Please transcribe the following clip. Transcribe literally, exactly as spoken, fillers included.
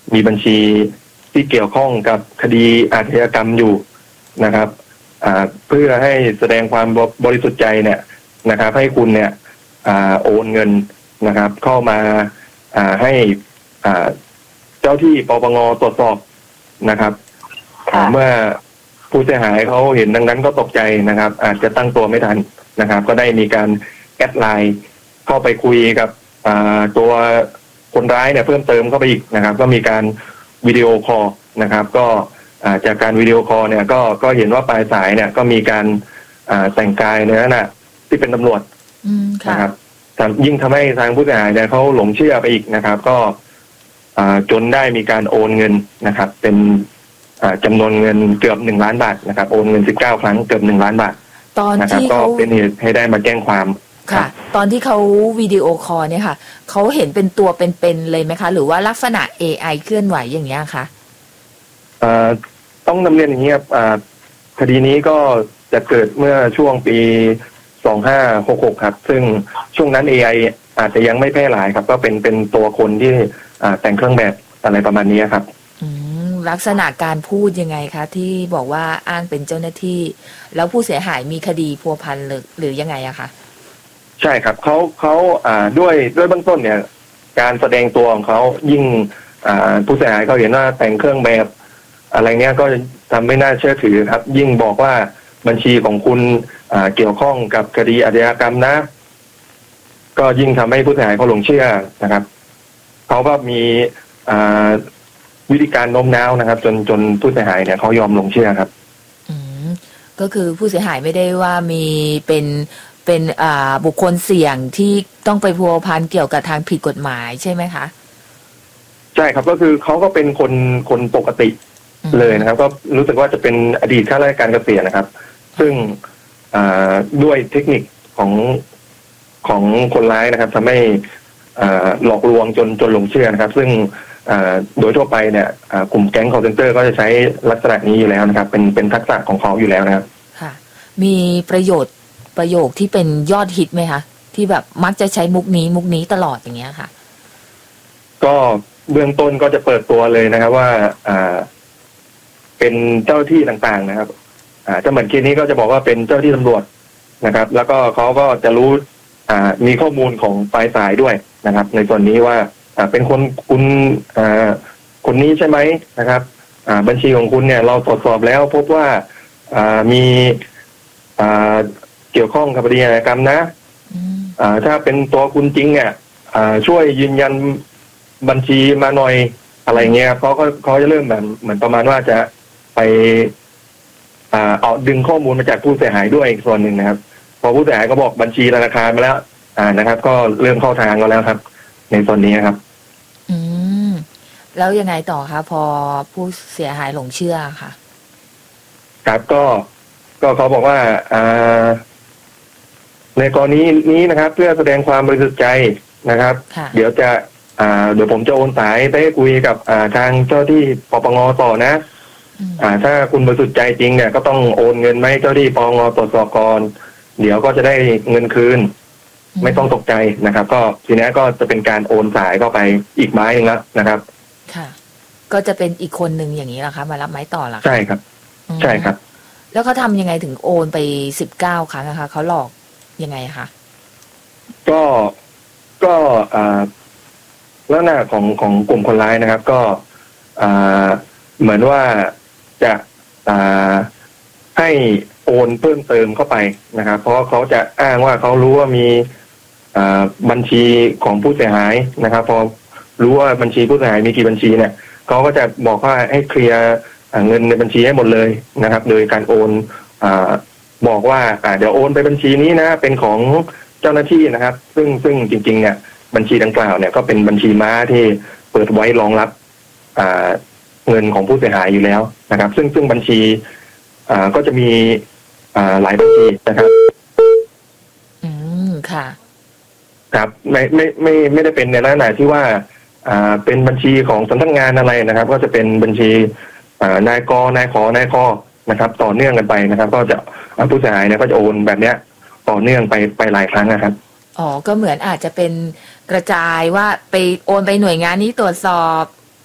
มีบัญชีที่เกี่ยวข้องกับคดีอาชญากรรมอยู่นะครับเพื่อให้แสดงความบริสุทธิ์ใจเนี่ยนะครับให้คุณเนี่ยโอนเงินนะครับเข้ามาให้เจ้าที่ปปงตรวจสอบนะครับเมื่อผู้เสียหายเขาเห็นดังนั้นก็ตกใจนะครับอาจจะตั้งตัวไม่ทันนะครับก็ได้มีการแอดไลน์เข้าไปคุยกับตัวคนร้ายเนี่ยเพิ่มเติมเข้าไปอีกนะครับก็มีการวิดีโอคอลนะครับก็จากการวิดีโอคอลเนี่ยก็ก็เห็นว่าปลายสายเนี่ยก็มีการแต่งกายในลักษณะที่เป็นตำรวจนะครับยิ่งทำให้ทางผู้เสียหายเนี่ยเขาหลงเชื่อไปอีกนะครับก็จนได้มีการโอนเงินนะครับเป็นจำนวนเงินเกือบหนึ่งล้านบาทนะครับโอนเงินสิบเก้าครั้งเกือบหนึ่งล้านบาทตอนที่เขาเป็นเหตุให้ได้มาแจ้งความค่ะตอนที่เขาวิดีโอคอลเนี่ยค่ะเขาเห็นเป็นตัวเป็นๆเลยไหมคะหรือว่าลักษณะ เอ ไอ เคลื่อนไหวอย่างเงี้ยคะต้องนำเรียนอย่างนี้ครับคดีนี้ก็จะเกิดเมื่อช่วงปีสองห้าหกหกครับซึ่งช่วงนั้น เอ ไอ อาจจะยังไม่แพร่หลายครับก็เป็นเป็นตัวคนที่แต่งเครื่องแบบอะไรประมาณนี้ครับลักษณะการพูดยังไงคะที่บอกว่าอ้างเป็นเจ้าหน้าที่แล้วผู้เสียหายมีคดีพัวพันหรือหรือยังไงอะคะใช่ครับเขาเขาอ่าด้วยด้วยเบื้องต้นเนี่ยการแสดงตัวของเขายิ่งอ่าผู้เสียหายเขาเห็นว่าแต่งเครื่องแบบอะไรเนี้ยก็ทำไม่น่าเชื่อถือครับยิ่งบอกว่าบัญชีของคุณอ่าเกี่ยวข้องกับคดีอาชญากรรมนะก็ยิ่งทำให้ผู้เสียหายเขาหลงเชื่อนะครับเขาก็มีอ่าวิธีการโน้มน้าวนะครับจนจนผู้เสียหายเนี่ยเขายอมลงเชื่อครับอืมก็คือผู้เสียหายไม่ได้ว่ามีเป็นเป็นอ่าบุคคลเสี่ยงที่ต้องไปพัวพันเกี่ยวกับทางผิดกฎหมายใช่ไหมคะใช่ครับก็คือเขาก็เป็นคนคนปกติเลยนะครับก็รู้สึกว่าจะเป็นอดีตข้าราชการเกษียณนะครับซึ่งอ่าด้วยเทคนิคของของคนร้ายนะครับทำให้อ่าหลอกลวงจนจนหลงเชื่อนะครับซึ่งโดยทั่วไปเนี่ยกลุ่มแก๊ง call center ก็จะใช้ลักษณะนี้อยู่แล้วนะครับเป็นเป็นทักษะของเขาอยู่แล้วนะครับค่ะมีประโยชน์ประโยคที่เป็นยอดฮิตไหมคะที่แบบมักจะใช้มุกนี้มุกนี้ตลอดอย่างเงี้ยค่ะก็เบื้องต้นก็จะเปิดตัวเลยนะครับว่าอ่าเป็นเจ้าที่ต่างๆนะครับอ่าจะเหมือนเคสนี้ก็จะบอกว่าเป็นเจ้าที่ตำรวจนะครับแล้วก็เขาก็จะรู้อ่ามีข้อมูลของปลายสายด้วยนะครับในส่วนนี้ว่าอ่าเป็นคนคุณอ่าคนนี้ใช่ไหมนะครับอ่าบัญชีของคุณเนี่ยเราตรวจสอบแล้วพบว่าอ่ามีอ่าเกี่ยวข้องกับคดีอาชญากรรมนะอ่าถ้าเป็นตัวคุณจริงเนี่ยอ่าช่วยยืนยันบัญชีมาหน่อยอะไรเงี้ยเขาก็เขาจะเริ่มแบบเหมือนประมาณว่าจะไปอ่าเอาดึงข้อมูลมาจากผู้เสียหายด้วยอีกส่วนหนึ่งนะครับพอผู้เสียหายก็บอกบัญชีธนาคารมาแล้วอ่านะครับก็เริ่มเข้าทางกันแล้วครับในส่วนนี้ครับอืมแล้วยังไงต่อคะพอผู้เสียหายหลงเชื่อค่ะครับก็ก็เขาบอกว่าอ่าในกรณีนี้นะครับเพื่อแสดงความบริสุทธิ์ใจนะครับเดี๋ยวจะอ่าเดี๋ยวผมจะโอนสายไปคุยกับอ่าทางเจ้าที่ปปงต่อนะอ่าถ้าคุณบริสุทธิ์ใจจริงเนี่ยก็ต้องโอนเงินไหมเจ้าที่ปปงตรวจสอบก่อนเดี๋ยวก็จะได้เงินคืนไม่ต้องตกใจนะครับก็ทีนี้ก็จะเป็นการโอนสายเข้าไปอีกไม้หนึ่งแล้วนะครับค่ะก็จะเป็นอีกคนหนึ่งอย่างนี้เหรอคะมารับไม้ต่อหรอใช่ครับใช่ครับแล้วเขาทำยังไงถึงโอนไปสิบเก้าครั้งนะคะเขาหลอกยังไงคะก็ก็อ่าลักษณะของของกลุ่มคนร้ายนะครับก็อ่าเหมือนว่าจะอ่าให้โอนเพิ่มเติมเข้าไปนะครับเพราะเขาจะอ้างว่าเขารู้ว่ามีอ่าบัญชีของผู้เสียหายนะครับพอรู้ว่าบัญชีผู้เสียหายมีกี่บัญชีเนี่ยเขาก็จะบอกว่าให้เคลียร์เงินในบัญชีให้หมดเลยนะครับโดยการโอนอ่าบอกว่าอ่าเดี๋ยวโอนไปบัญชีนี้นะเป็นของเจ้าหน้าที่นะครับซึ่งซึ่งจริงๆเนี่ยบัญชีดังกล่าวเนี่ยก็เป็นบัญชีม้าที่เปิดไว้รองรับอ่าเงินของผู้เสียหายอยู่แล้วนะครับซึ่งซึ่งบัญชีอ่าก็จะมีอ่าหลายบัญชีนะครับอืมค่ะครับไม่ไม่ไม่ไม่ได้เป็นในลักษณะที่ว่าอ่าเป็นบัญชีของสำนักงานอะไรนะครับก็จะเป็นบัญชีอ่านายกนายขอนายขอนะครับต่อเนื่องกันไปนะครับก็จะผู้เสียหายเนี่ยก็จะโอนแบบเนี้ยต่อเนื่องไปไปหลายครั้งนะครับอ๋อก็เหมือนอาจจะเป็นกระจายว่าไปโอนไปหน่วยงานนี้ตรวจสอบ